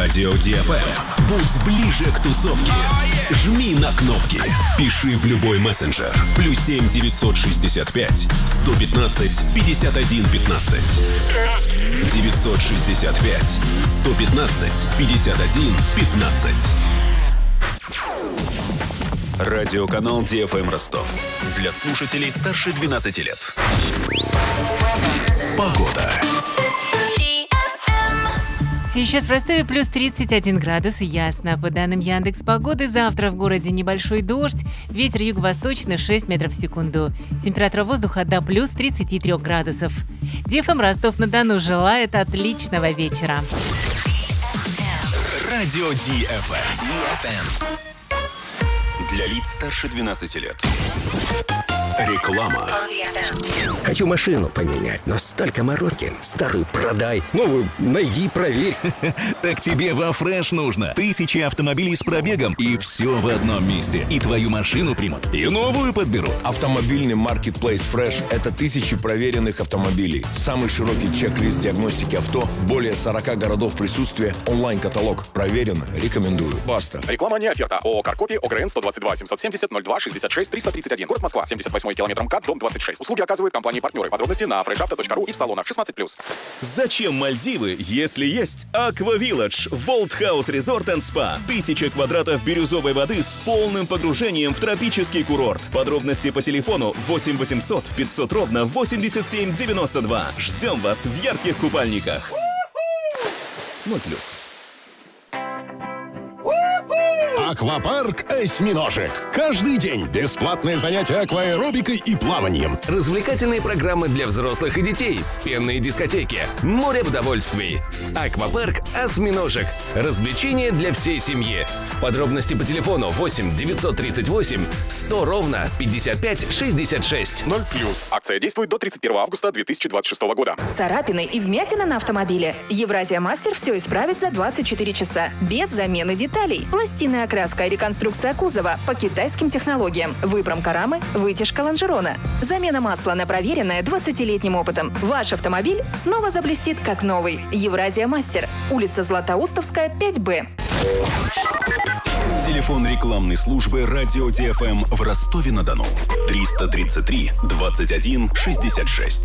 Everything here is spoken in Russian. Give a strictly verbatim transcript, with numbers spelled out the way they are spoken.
Радио ди эф эм. Будь ближе к тусовке. Жми на кнопки. Пиши в любой мессенджер. Плюс семь девятьсот шестьдесят пять сто пятнадцать пятьдесят один пятнадцать. девятьсот шестьдесят пять сто пятнадцать пятьдесят один пятнадцать. Радиоканал ди эф эм Ростов. Для слушателей старше двенадцати лет. Погода. Сейчас в Ростове плюс тридцать один градус, ясно. По данным Яндекс.Погоды, завтра в городе небольшой дождь, ветер юго-восточный шесть метров в секунду. Температура воздуха до плюс тридцати трёх градусов. ди эф эм Ростов-на-Дону желает отличного вечера. Радио ди эф эм. Для лиц старше двенадцати лет. Реклама. Хочу машину поменять, но столько мороки. Старую продай, новую найди, проверь. Так тебе во Фреш нужно. Тысячи автомобилей с пробегом, и все в одном месте. И твою машину примут, и новую подберут. Автомобильный маркетплейс Fresh – это тысячи проверенных автомобилей. Самый широкий чек-лист диагностики авто, более сорока городов присутствия, онлайн-каталог. Проверено, рекомендую. Баста. Реклама не оферта. ООО «Каркопи», ОГРН сто двадцать два семьсот семьдесят ноль два шестьдесят шесть триста тридцать один. Город Москва. семьдесят восьмой километр МКАД, дом двадцать шесть. Услуги оказывают компании-партнеры. Подробности на фрешавто точка ру и в салонах шестнадцать плюс. Зачем Мальдивы, если есть Аква Вилледж, Волт Хаус Резорт энд Спа? Тысяча квадратов бирюзовой воды с полным погружением в тропический курорт. Подробности по телефону восемь восемьсот пятьсот ровно восемьдесят семь девяносто два. Ждем вас в ярких купальниках. ноль плюс. Аквапарк «Осьминожек». Каждый день бесплатные занятия акваэробикой и плаванием. Развлекательные программы для взрослых и детей. Пенные дискотеки. Море удовольствий. Аквапарк «Осьминожек». Развлечения для всей семьи. Подробности по телефону восемь девятьсот тридцать восемь сто ровно пятьдесят пять шестьдесят шесть. ноль плюс. Акция действует до тридцать первого августа две тысячи двадцать шестого года. Царапины и вмятины на автомобиле. Евразия Мастер все исправит за двадцать четыре часа. Без замены деталей. Пластинная окраска и реконструкция кузова по китайским технологиям. Выпромка рамы, вытяжка лонжерона. Замена масла на проверенное двадцатилетним опытом. Ваш автомобиль снова заблестит как новый. Евразия Мастер. Улица Златоустовская, пять Б. Телефон рекламной службы Радио ди эф эм в Ростове-на-Дону. триста тридцать три двадцать один шестьдесят шесть.